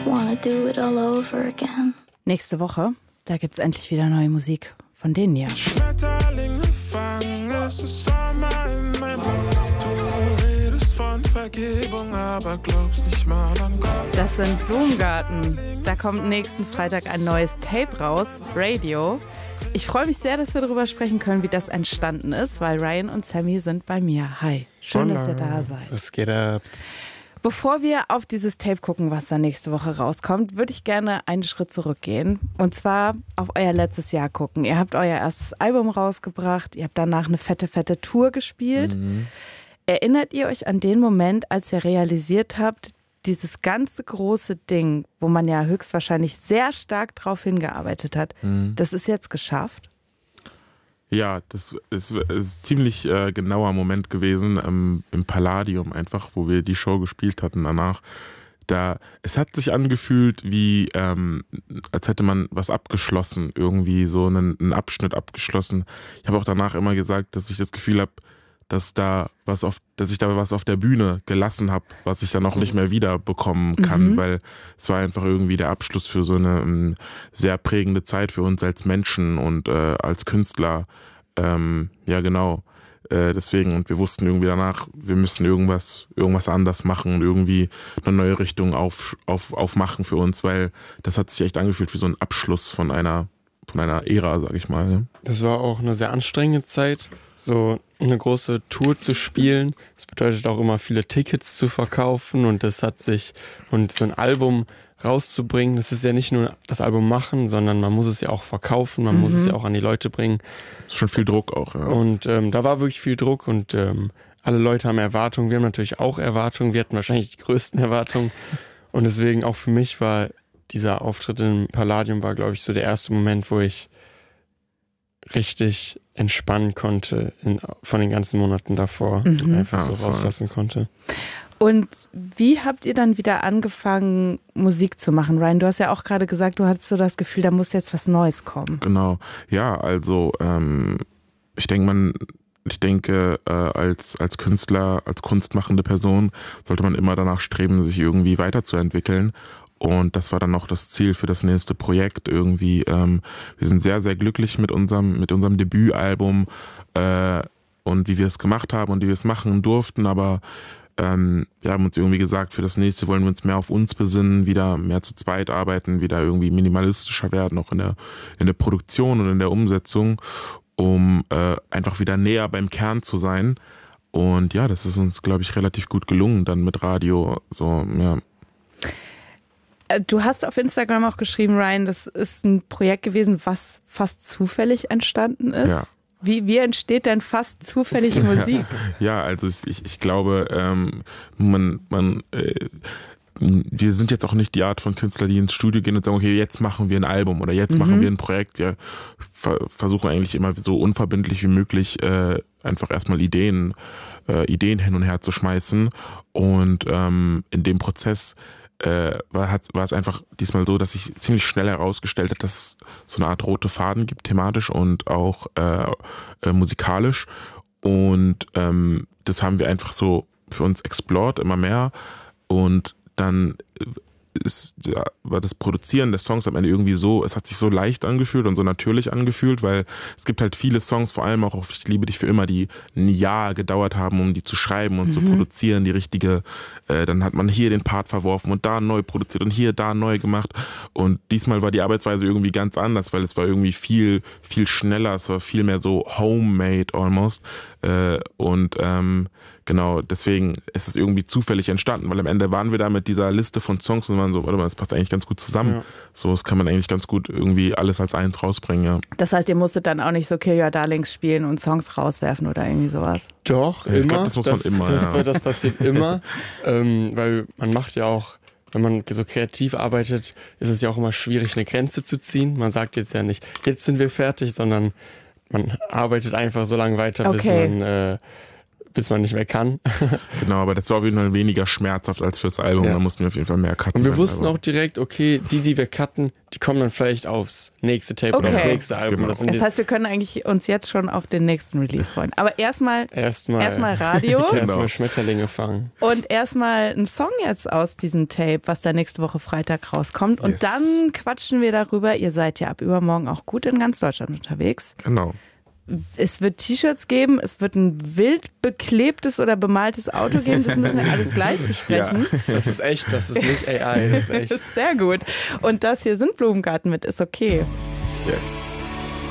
wanna do it all over again. Nächste Woche, da gibt's endlich wieder neue Musik von denen hier. Schmetterlinge fangen, es ist Sommer in meinem Mund. Du redest von Vergebung, aber glaubst nicht mal an Gott. Das sind Blumengarten. Da kommt nächsten Freitag ein neues Tape raus, Radio. Ich freue mich sehr, dass wir darüber sprechen können, wie das entstanden ist, weil Ryan und Sammy sind bei mir. Hi, schön, dass ihr da seid. Was geht ab? Bevor wir auf dieses Tape gucken, was da nächste Woche rauskommt, würde ich gerne einen Schritt zurückgehen. Und zwar auf euer letztes Jahr gucken. Ihr habt euer erstes Album rausgebracht, ihr habt danach eine fette Tour gespielt. Mhm. Erinnert ihr euch an den Moment, als ihr realisiert habt, dieses ganze große Ding, wo man ja höchstwahrscheinlich sehr stark drauf hingearbeitet hat, das ist jetzt geschafft? Ja, das ist ein ziemlich genauer Moment gewesen im Palladium einfach, wo wir die Show gespielt hatten danach. Es hat sich angefühlt wie, als hätte man was abgeschlossen, irgendwie so einen Abschnitt abgeschlossen. Ich habe auch danach immer gesagt, dass ich das Gefühl habe, dass ich da was auf der Bühne gelassen habe, was ich dann auch nicht mehr wieder bekommen kann, weil es war einfach irgendwie der Abschluss für so eine sehr prägende Zeit für uns als Menschen und als Künstler. Ja, genau. Deswegen, und wir wussten irgendwie danach, wir müssen irgendwas anders machen und irgendwie eine neue Richtung aufmachen für uns, weil das hat sich echt angefühlt wie so ein Abschluss von einer Ära, sag ich mal. Ne? Das war auch eine sehr anstrengende Zeit, so eine große Tour zu spielen. Das bedeutet auch immer viele Tickets zu verkaufen und so ein Album rauszubringen. Das ist ja nicht nur das Album machen, sondern man muss es ja auch verkaufen, man muss es ja auch an die Leute bringen. Das ist schon viel Druck auch, ja. Und da war wirklich viel Druck und alle Leute haben Erwartungen. Wir haben natürlich auch Erwartungen. Wir hatten wahrscheinlich die größten Erwartungen. Und deswegen auch für mich war dieser Auftritt im Palladium, glaube ich, so der erste Moment, wo ich richtig entspannen konnte von den ganzen Monaten davor. Einfach so rauslassen konnte. Und wie habt ihr dann wieder angefangen, Musik zu machen? Ryan, du hast ja auch gerade gesagt, du hattest so das Gefühl, da muss jetzt was Neues kommen. Genau. Ja, also ich denke, als Künstler, als kunstmachende Person sollte man immer danach streben, sich irgendwie weiterzuentwickeln. Und das war dann auch das Ziel für das nächste Projekt irgendwie. Wir sind sehr, sehr glücklich mit unserem Debütalbum und wie wir es gemacht haben und wie wir es machen durften. Aber wir haben uns irgendwie gesagt, für das nächste wollen wir uns mehr auf uns besinnen, wieder mehr zu zweit arbeiten, wieder irgendwie minimalistischer werden, auch in der Produktion und in der Umsetzung, um einfach wieder näher beim Kern zu sein. Und ja, das ist uns, glaube ich, relativ gut gelungen dann mit Radio. So, ja. Du hast auf Instagram auch geschrieben, Ryan, das ist ein Projekt gewesen, was fast zufällig entstanden ist. Ja. Wie entsteht denn fast zufällig Musik? Ja, also ich glaube, wir sind jetzt auch nicht die Art von Künstler, die ins Studio gehen und sagen, okay, jetzt machen wir ein Album oder jetzt machen wir ein Projekt. Wir versuchen eigentlich immer so unverbindlich wie möglich einfach erstmal Ideen hin und her zu schmeißen. Und in dem Prozess war es einfach diesmal so, dass sich ziemlich schnell herausgestellt hat, dass es so eine Art rote Faden gibt, thematisch und auch musikalisch. Und das haben wir einfach so für uns explored, immer mehr. Und dann war das Produzieren der Songs am Ende irgendwie so, es hat sich so leicht angefühlt und so natürlich angefühlt, weil es gibt halt viele Songs, vor allem auch auf Ich liebe dich für immer, die ein Jahr gedauert haben, um die zu schreiben und zu produzieren, die richtige, dann hat man hier den Part verworfen und da neu produziert und hier, da neu gemacht und diesmal war die Arbeitsweise irgendwie ganz anders, weil es war irgendwie viel, viel schneller, es war viel mehr so homemade almost und genau, deswegen ist es irgendwie zufällig entstanden, weil am Ende waren wir da mit dieser Liste von Songs und waren so, warte mal, das passt eigentlich ganz gut zusammen. Ja. So, das kann man eigentlich ganz gut irgendwie alles als eins rausbringen, ja. Das heißt, ihr musstet dann auch nicht so Kill Your Darlings spielen und Songs rauswerfen oder irgendwie sowas? Doch, ja, ich glaube, das muss man immer. Das passiert immer, weil man macht ja auch, wenn man so kreativ arbeitet, ist es ja auch immer schwierig, eine Grenze zu ziehen. Man sagt jetzt ja nicht, jetzt sind wir fertig, sondern man arbeitet einfach so lange weiter, bis man nicht mehr kann. Genau, aber das war auf jeden Fall weniger schmerzhaft als fürs Album. Ja. Da mussten wir auf jeden Fall mehr cutten. Und wir wussten auch direkt, okay, die wir cutten, die kommen dann vielleicht aufs nächste Tape oder aufs nächste Album. Genau. Das heißt, wir können eigentlich uns jetzt schon auf den nächsten Release freuen. Aber erstmal Radio. Erstmal Schmetterlinge fangen. Und erstmal ein Song jetzt aus diesem Tape, was da nächste Woche Freitag rauskommt. Und dann quatschen wir darüber. Ihr seid ja ab übermorgen auch gut in ganz Deutschland unterwegs. Genau. Es wird T-Shirts geben, es wird ein wild beklebtes oder bemaltes Auto geben, das müssen wir alles gleich besprechen. Ja, das ist echt, das ist nicht AI, das ist echt. Das ist sehr gut. Und das hier sind Blumengarten mit, ist okay. Yes.